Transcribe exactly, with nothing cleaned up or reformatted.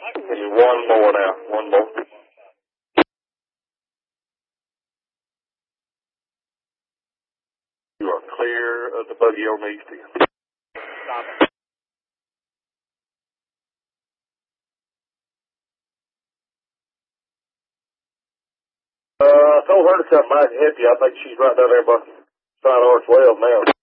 And one more now. One more. You are clear of the buggy on the east end. Stop it. Uh, I told her to come back and help you. I think she's right down there by Sign Arch Wells now.